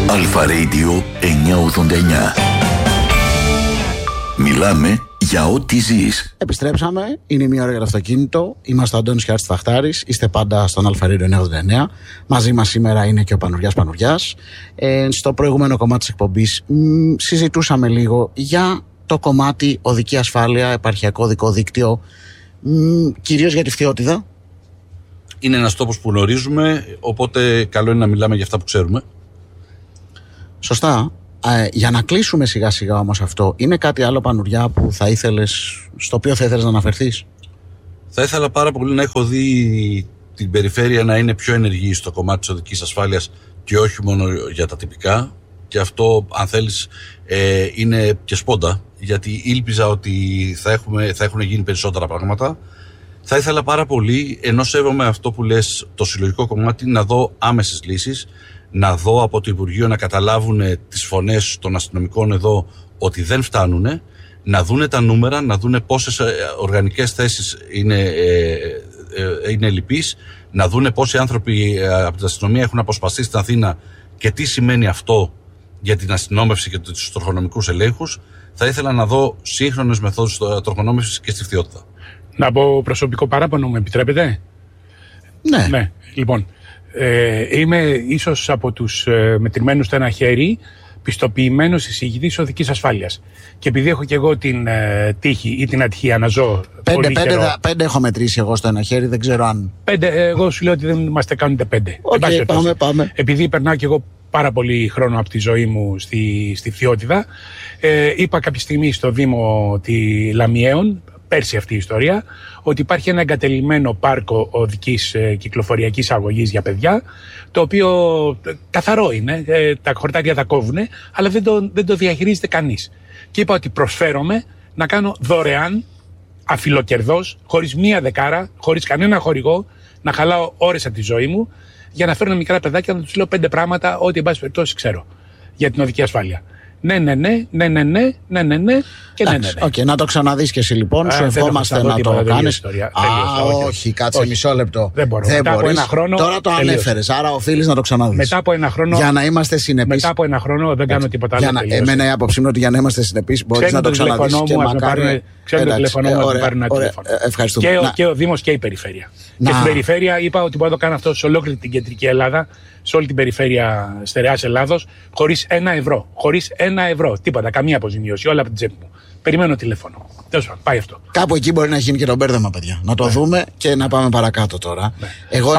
Αλφα Radio 989. Μιλάμε για ό,τι ζεις. Επιστρέψαμε, είναι η μία ώρα για το αυτοκίνητο. Είμαστε ο Αντώνης και ο Άρης Ταχτάρης. Είστε πάντα στον Αλφα Radio 989. Μαζί μας σήμερα είναι και ο Πανουριάς. Στο προηγούμενο κομμάτι της εκπομπής συζητούσαμε λίγο για το κομμάτι οδική ασφάλεια, επαρχιακό οδικό δίκτυο, κυρίως για τη Φθιώτιδα. Είναι ένας τόπος που γνωρίζουμε, οπότε καλό είναι να μιλάμε για αυτά που ξέρουμε. Σωστά. Για να κλείσουμε σιγά σιγά όμως αυτό, είναι κάτι άλλο, Πανουριά, που θα ήθελες, στο οποίο θα ήθελες να αναφερθείς? Θα ήθελα πάρα πολύ να έχω δει την περιφέρεια να είναι πιο ενεργή στο κομμάτι της οδικής ασφάλειας και όχι μόνο για τα τυπικά. Και αυτό, αν θέλεις, είναι και σπόντα, γιατί ήλπιζα ότι θα έχουν γίνει περισσότερα πράγματα. Θα ήθελα πάρα πολύ, ενώ σέβομαι αυτό που λες, το συλλογικό κομμάτι, να δω άμεσες λύσεις, να δω από το Υπουργείο να καταλάβουν τις φωνές των αστυνομικών εδώ ότι δεν φτάνουν, να δούνε τα νούμερα, να δούνε πόσες οργανικές θέσεις είναι λυπείς, να δούνε πόσοι άνθρωποι από την αστυνομία έχουν αποσπαστεί στην Αθήνα και τι σημαίνει αυτό για την αστυνόμευση και τους τροχονομικούς ελέγχους. Θα ήθελα να δω σύγχρονες μεθόδους τροχονόμευσης και στη Φθιώτιδα. Να πω προσωπικό παράπονο, μου επιτρέπετε? Ναι. Λοιπόν, είμαι ίσως από τους μετρημένους στο ένα χέρι πιστοποιημένος εισηγητής οδικής ασφάλειας. Και επειδή έχω και εγώ την τύχη ή την ατυχία να ζω. Πέντε έχω μετρήσει εγώ στο ένα χέρι, δεν ξέρω αν. Εγώ σου λέω ότι δεν είμαστε καν ούτε 5. Πάμε. Επειδή περνάω και εγώ πάρα πολύ χρόνο από τη ζωή μου στη Φθιώτιδα, είπα κάποια στιγμή στο Δήμο τη Λαμιαίων, πέρσι αυτή η ιστορία, ότι υπάρχει ένα εγκατελειμμένο πάρκο οδικής κυκλοφοριακής αγωγής για παιδιά, το οποίο καθαρό είναι, τα χορτάρια τα κόβουν, αλλά δεν το διαχειρίζεται κανείς. Και είπα ότι προσφέρομαι να κάνω δωρεάν, αφιλοκερδός, χωρίς μία δεκάρα, χωρίς κανένα χορηγό, να χαλάω ώρες από τη ζωή μου, για να φέρνω μικρά παιδάκια να τους λέω 5 πράγματα, ό,τι εν πάση περιπτώσει ξέρω για την οδική ασφάλεια. Ναι και ναι. Οκ, να το ξαναδείς και εσύ λοιπόν. Σου ευχόμαστε να το κάνεις. Όχι, κάτσε μισό λεπτό. Δεν μπορώ. Τώρα το ανέφερες, άρα οφείλεις να το ξαναδείς. Μετά από ένα χρόνο. Για να είμαστε συνεπείς. Μετά από ένα χρόνο δεν κάνω τίποτα άλλο. Εμένα η άποψη είναι ότι για να είμαστε συνεπείς μπορείς να το ξαναδείς. Ξέρω το τηλεφωνό μου να πάρουν ένα τηλέφωνο. Ευχαριστούμε. Και ο Δήμος και η Περιφέρεια. Και στην Περιφέρεια είπα ότι μπορώ να το κάνω αυτό σε ολόκληρη την κεντρική Ελλάδα, σε όλη την περιφέρεια στερεάς Ελλάδος, χωρίς ένα ευρώ. Τίποτα, καμία αποζημίωση, όλα από την τσέπη μου. Περιμένω τηλέφωνο. Τέλος πάντων, πάει αυτό. Κάπου εκεί μπορεί να γίνει και το μπέρδεμα, παιδιά. Να το δούμε και να πάμε παρακάτω τώρα. Εγώ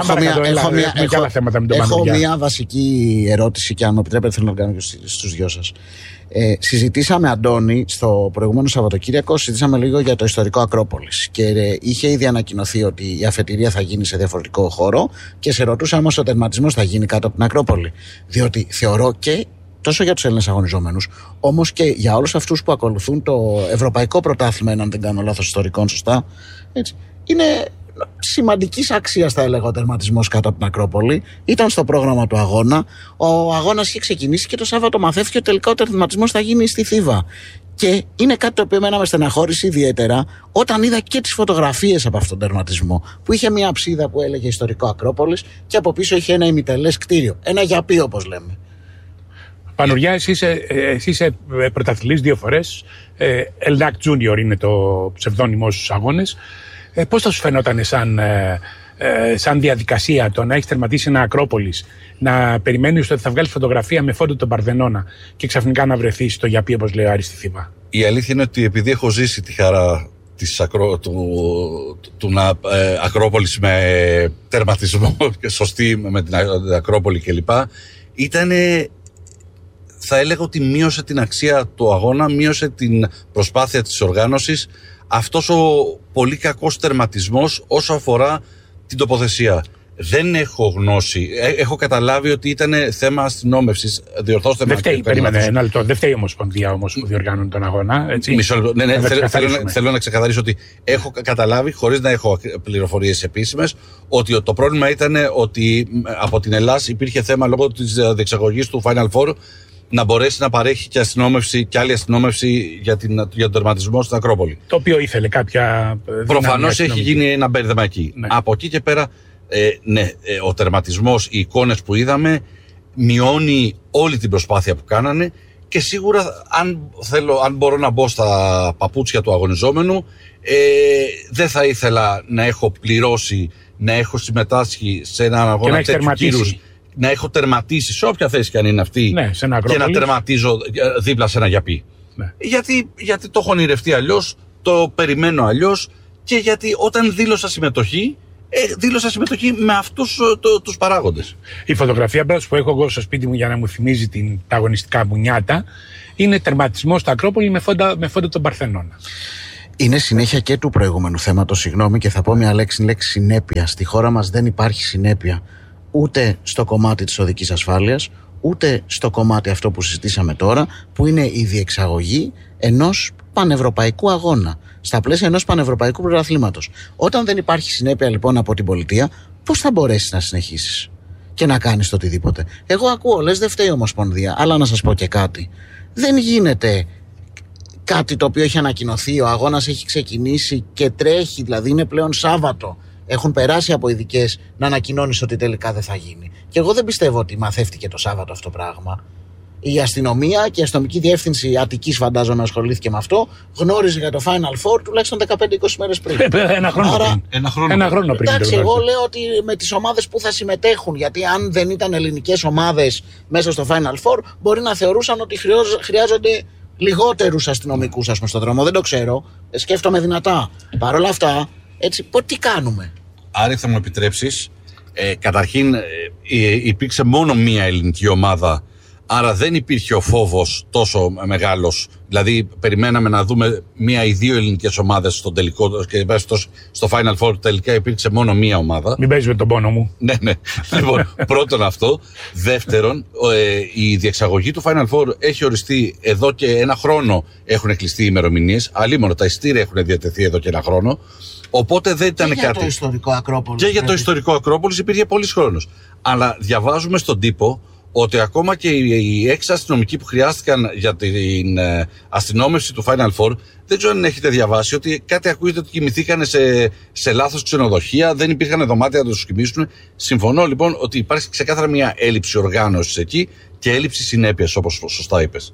έχω μια βασική ερώτηση και αν μου επιτρέπετε θέλω να κάνω και στους δυο σας. Συζητήσαμε, Αντώνη, στο προηγούμενο Σαββατοκύριακο, συζητήσαμε λίγο για το ιστορικό Ακρόπολης και είχε ήδη ανακοινωθεί ότι η αφετηρία θα γίνει σε διαφορετικό χώρο και σε ρωτούσα όμως ο τερματισμός θα γίνει κάτω από την Ακρόπολη. Διότι θεωρώ και τόσο για τους Έλληνες αγωνιζόμενους, όμως και για όλους αυτούς που ακολουθούν το Ευρωπαϊκό Πρωτάθλημα, αν δεν κάνω λάθος ιστορικών, σωστά, έτσι, είναι σημαντικής αξίας, θα έλεγα, ο τερματισμός κάτω από την Ακρόπολη. Ήταν στο πρόγραμμα του αγώνα. Ο αγώνας είχε ξεκινήσει και το Σάββατο μαθαίθηκε ότι τελικά ο τερματισμός θα γίνει στη Θήβα. Και είναι κάτι το οποίο εμένα με στεναχώρησε ιδιαίτερα όταν είδα και τις φωτογραφίες από αυτόν τον τερματισμό. Που είχε μια ψίδα που έλεγε ιστορικό Ακρόπολης και από πίσω είχε ένα ημιτελές κτίριο. Ένα γιαπί, όπως λέμε. Πανουριά, εσύ είσαι πρωταθλητής 2 φορές. Ελντάκ Junior είναι το ψευδόνυμο στους αγώνες. Πώς θα σου φαινόταν σαν διαδικασία το να έχεις τερματίσει ένα Ακρόπολης, να περιμένεις ότι θα βγάλεις φωτογραφία με φόντο τον Παρθενώνα και ξαφνικά να βρεθείς στο γιαπί, όπως λέει ο Άρης, στη Θήβα? Η αλήθεια είναι ότι επειδή έχω ζήσει τη χαρά του Ακρόπολης με τερματισμό και σωστή με την Ακρόπολη κλπ, ήτανε, θα έλεγα ότι μείωσε την αξία του αγώνα, μείωσε την προσπάθεια της οργάνωσης αυτός ο πολύ κακός τερματισμός όσο αφορά την τοποθεσία. Δεν έχω γνώση. Έχω καταλάβει ότι ήταν θέμα αστυνόμευσης. Διορθώστε με. Περίμενε ένα λεπτό. Δεν φταίει η Ομοσπονδία όμως που διοργάνωνε τον αγώνα. Έτσι. Μισό λεπτό. Θέλω να ξεκαθαρίσω ότι έχω καταλάβει, χωρίς να έχω πληροφορίες επίσημες, ότι το πρόβλημα ήταν ότι από την Ελλάδα υπήρχε θέμα λόγω της διεξαγωγής του Final Four να μπορέσει να παρέχει και αστυνόμευση και άλλη αστυνόμευση για τον τερματισμό στην Ακρόπολη. Το οποίο ήθελε κάποια. Προφανώς έχει γίνει ένα μπέρδεμα εκεί. Ναι. Από εκεί και πέρα, ο τερματισμός, οι εικόνες που είδαμε μειώνει όλη την προσπάθεια που κάνανε και σίγουρα αν μπορώ να μπω στα παπούτσια του αγωνιζόμενου, δεν θα ήθελα να έχω πληρώσει, να έχω συμμετάσχει σε έναν αγώνα τέτοιου κύρους, να έχω τερματίσει σε όποια θέση και αν είναι αυτή, ναι, και να τερματίζω δίπλα σε ένα γιαπί. Ναι. Γιατί το έχω ονειρευτεί αλλιώς, το περιμένω αλλιώς και γιατί όταν δήλωσα συμμετοχή με αυτούς τους παράγοντες. Η φωτογραφία που έχω εγώ στο σπίτι μου για να μου θυμίζει τα αγωνιστικά μου νιάτα είναι τερματισμός στο Ακρόπολη με φόντα τον Παρθενώνα. Είναι συνέχεια και του προηγούμενου θέματος, συγγνώμη, και θα πω μια λέξη συνέπεια. Στη χώρα μας δεν υπάρχει συνέπεια ούτε στο κομμάτι της οδικής ασφάλειας, ούτε στο κομμάτι αυτό που συζητήσαμε τώρα, που είναι η διεξαγωγή ενός πανευρωπαϊκού αγώνα, στα πλαίσια ενός πανευρωπαϊκού πρωταθλήματος. Όταν δεν υπάρχει συνέπεια λοιπόν από την πολιτεία, πώς θα μπορέσεις να συνεχίσεις και να κάνεις το οτιδήποτε? Εγώ ακούω, λες δεν φταίει η Ομοσπονδία, αλλά να σας πω και κάτι. Δεν γίνεται κάτι το οποίο έχει ανακοινωθεί, ο αγώνας έχει ξεκινήσει και τρέχει, δηλαδή είναι πλέον Σάββατο, έχουν περάσει από ειδικές, να ανακοινώνεις ότι τελικά δεν θα γίνει. Και εγώ δεν πιστεύω ότι μαθεύτηκε το Σάββατο αυτό το πράγμα. Η αστυνομία και η αστυνομική διεύθυνση Αττικής, φαντάζομαι, ασχολήθηκε με αυτό. Γνώριζε για το Final Four τουλάχιστον 15-20 μέρες πριν. Ένα χρόνο πριν. Εντάξει, εγώ λέω ότι με τις ομάδες που θα συμμετέχουν, γιατί αν δεν ήταν ελληνικές ομάδες μέσα στο Final Four, μπορεί να θεωρούσαν ότι χρειάζονται λιγότερους αστυνομικούς, ας πούμε, στον δρόμο. Δεν το ξέρω. Σκέφτομαι δυνατά. Παρ' όλα αυτά, έτσι, τι κάνουμε? Άρη, θα μου επιτρέψεις. Καταρχήν, υπήρξε μόνο μία ελληνική ομάδα. Άρα δεν υπήρχε ο φόβος τόσο μεγάλος. Δηλαδή, περιμέναμε να δούμε μία ή δύο ελληνικές ομάδες στον τελικό και στο Final Four. Τελικά υπήρξε μόνο μία ομάδα. Μην παίζεις με τον πόνο μου. Ναι. Λοιπόν, πρώτον αυτό. Δεύτερον, η διεξαγωγή του Final Four έχει οριστεί εδώ και ένα χρόνο. Έχουν κλειστεί οι ημερομηνίες. Αλλήμον, τα ειστήρια έχουν διατεθεί εδώ και ένα χρόνο. Οπότε δεν ήταν και κάτι. Για το ιστορικό Ακρόπολης. Και για το ιστορικό Ακρόπολης υπήρχε πολύς χρόνος. Αλλά διαβάζουμε στον τύπο ότι ακόμα και οι 6 αστυνομικοί που χρειάστηκαν για την αστυνόμευση του Final Four, δεν ξέρω αν έχετε διαβάσει ότι κάτι ακούγεται ότι κοιμηθήκαν σε λάθος ξενοδοχεία, δεν υπήρχαν δωμάτια να τους κοιμήσουν. Συμφωνώ λοιπόν ότι υπάρχει ξεκάθαρα μια έλλειψη οργάνωσης εκεί και έλλειψη συνέπειας, όπως σωστά είπες.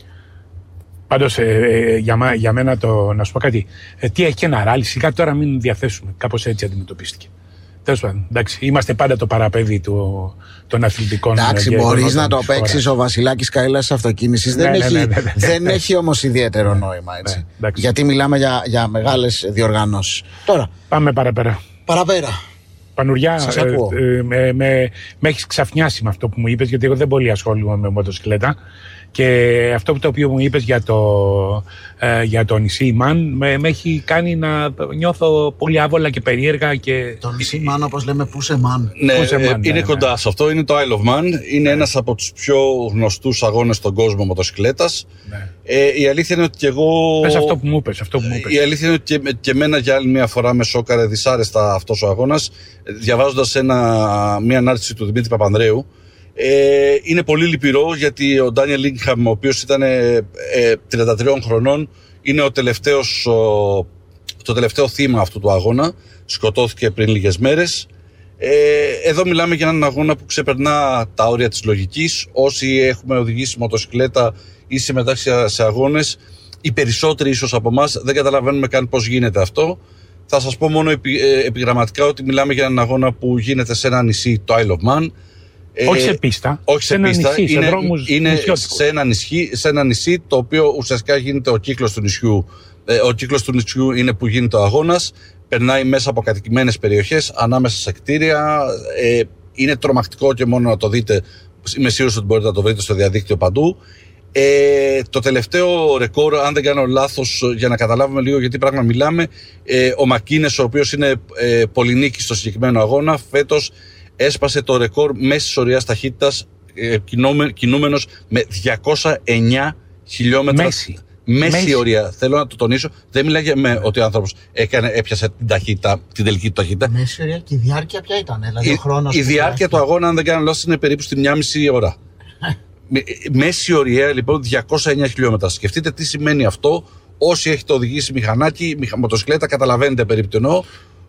Πάντως, για μένα να σου πω κάτι. Τι έχει ένα ράλι, σιγά τώρα μην διαθέσουμε. Κάπως έτσι αντιμετωπίστηκε. Τέλος πάντων, εντάξει, είμαστε πάντα το παραπέδι των αθλητικών. Εντάξει, μπορείς να το παίξεις ο Βασιλάκης Καΐλας αυτοκίνησης. Δεν έχει όμως ιδιαίτερο νόημα, έτσι. Ναι, γιατί μιλάμε για μεγάλες διοργανώσεις. Τώρα. Πάμε παραπέρα. Πανουριά, με έχεις ξαφνιάσει με αυτό που μου είπες, γιατί εγώ δεν πολύ ασχολούμαι με μοτοσυκλέτα. Και αυτό το οποίο μου είπες για το νησί Ημάν με έχει κάνει να νιώθω πολύ άβολα και περίεργα. Το νησί Ημάν, όπως λέμε, Πούσεμαν. Ναι, είναι κοντά σε αυτό. Είναι το Isle of Man. Είναι ένας από τους πιο γνωστούς αγώνες στον κόσμο μοτοσυκλέτας. Ναι. Η αλήθεια είναι ότι και εγώ. Πες αυτό που μου είπες. Η αλήθεια είναι ότι και εμένα για άλλη μια φορά με σόκαρε δυσάρεστα αυτός ο αγώνας, διαβάζοντας μια ανάρτηση του Δημήτρη Παπανδρέου. Είναι πολύ λυπηρό γιατί ο Ντάνιελ Λίγκχαμ, ο οποίος ήταν 33 χρονών, είναι το τελευταίο θύμα αυτού του αγώνα. Σκοτώθηκε πριν λίγες μέρες. Εδώ μιλάμε για έναν αγώνα που ξεπερνά τα όρια της λογικής. Όσοι έχουμε οδηγήσει μοτοσυκλέτα ή συμμετάξει σε αγώνες, οι περισσότεροι ίσως από εμάς δεν καταλαβαίνουμε καν πώς γίνεται αυτό. Θα σας πω μόνο επιγραμματικά ότι μιλάμε για έναν αγώνα που γίνεται σε ένα νησί, το Isle of Man. Όχι σε πίστα. Όχι σε πίστα. Νησί, είναι σε ένα νησί το οποίο ουσιαστικά γίνεται ο κύκλος του νησιού. Ο κύκλος του νησιού είναι που γίνεται ο αγώνας. Περνάει μέσα από κατοικημένες περιοχές, ανάμεσα σε κτίρια. Είναι τρομακτικό και μόνο να το δείτε. Είμαι σίγουρος ότι μπορείτε να το βρείτε στο διαδίκτυο παντού. Το τελευταίο ρεκόρ, αν δεν κάνω λάθος, για να καταλάβουμε λίγο γιατί πράγμα μιλάμε, ο Μακίνες, ο οποίος είναι πολυνίκης στο συγκεκριμένο αγώνα, φέτος έσπασε το ρεκόρ μέσης ωρεάς ταχύτητας, κινούμενος με 209 χιλιόμετρα. Μέση ωριά. Θέλω να το τονίσω. Δεν μιλάει για ότι ο άνθρωπος έπιασε την τελική του ταχύτητα. Μέση ωριά και η διάρκεια ποια ήταν? Δηλαδή η διάρκεια του αγώνα, αν δεν κάνω λάθος, είναι περίπου στη 1,5 ώρα. Μέση ωριά, λοιπόν, 209 χιλιόμετρα. Σκεφτείτε τι σημαίνει αυτό. Όσοι έχετε οδηγήσει μηχανάκι, μοτοσυκλέτα, καταλαβαίνετε περίπου τι εννοώ.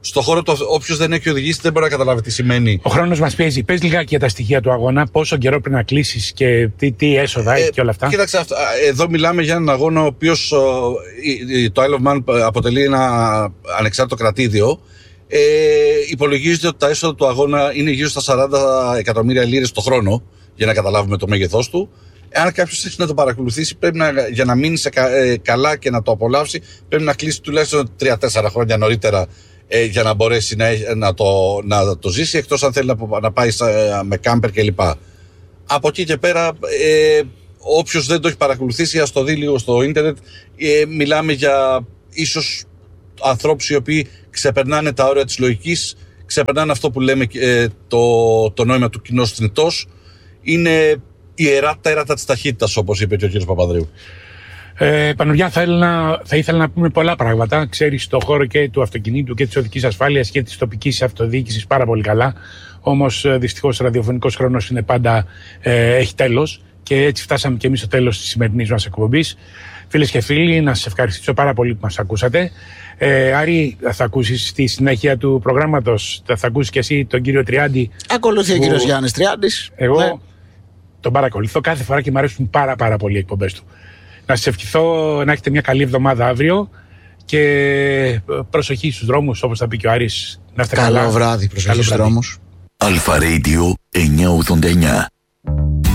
στο χώρο του, όποιος δεν έχει οδηγήσει δεν μπορεί να καταλάβει τι σημαίνει. Ο χρόνος μας πιέζει. Πες λιγάκι για τα στοιχεία του αγώνα, πόσο καιρό πρέπει να κλείσεις και τι έσοδα έχει και όλα αυτά. Κοίταξε, εδώ μιλάμε για έναν αγώνα ο οποίος το Isle of Man αποτελεί ένα ανεξάρτητο κρατήδιο. Υπολογίζεται ότι τα έσοδα του αγώνα είναι γύρω στα 40 εκατομμύρια λίρες το χρόνο, για να καταλάβουμε το μέγεθός του. Αν κάποιος έχει να το παρακολουθήσει, πρέπει για να μείνει καλά και να το απολαύσει, πρέπει να κλείσει τουλάχιστον 3-4 χρόνια νωρίτερα για να μπορέσει να το ζήσει, εκτός αν θέλει να πάει με κάμπερ κλπ. Από εκεί και πέρα, όποιος δεν το έχει παρακολουθήσει, ας το δει λίγο στο ίντερνετ. Μιλάμε για ίσως ανθρώπους οι οποίοι ξεπερνάνε τα όρια της λογικής, ξεπερνάνε αυτό που λέμε το νόημα του κοινός θνητός. Είναι ιερά τέρατα της ταχύτητας, όπως είπε και ο κ. Παπανδρέου. Πανουργιά, θα ήθελα να πούμε πολλά πράγματα. Ξέρεις το χώρο και του αυτοκινήτου και της οδικής ασφάλειας και της τοπικής αυτοδιοίκησης πάρα πολύ καλά. Όμως δυστυχώς ο ραδιοφωνικός χρόνος είναι πάντα έχει τέλος. Και έτσι φτάσαμε και εμείς στο τέλος της σημερινής μας εκπομπής. Φίλες και φίλοι, να σας ευχαριστήσω πάρα πολύ που μας ακούσατε. Άρη, θα ακούσεις στη συνέχεια του προγράμματος, θα ακούσεις και εσύ τον κύριο Τριάντη. Ακολουθεί ο κύριος Γιάννης Τριάντης. Εγώ τον παρακολουθώ κάθε φορά και μου αρέσουν πάρα πολύ οι εκπομπές του. Να σας ευχηθώ να έχετε μια καλή εβδομάδα αύριο και προσοχή στους δρόμους, όπως θα πει και ο Άρης. Να είστε καλά. Καλό βράδυ, προσοχή στους δρόμους. Αλφα Radio 989.